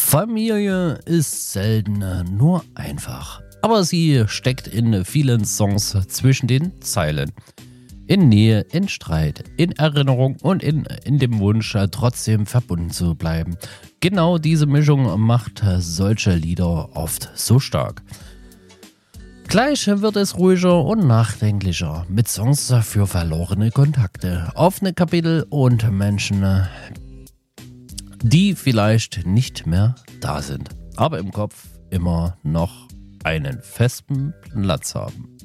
Familie ist selten nur einfach, aber sie steckt in vielen Songs zwischen den Zeilen. In Nähe, in Streit, in Erinnerung und in dem Wunsch, trotzdem verbunden zu bleiben. Genau diese Mischung macht solche Lieder oft so stark. Gleich wird es ruhiger und nachdenklicher mit Songs für verlorene Kontakte, offene Kapitel und Menschen, die vielleicht nicht mehr da sind, aber im Kopf immer noch einen festen Platz haben.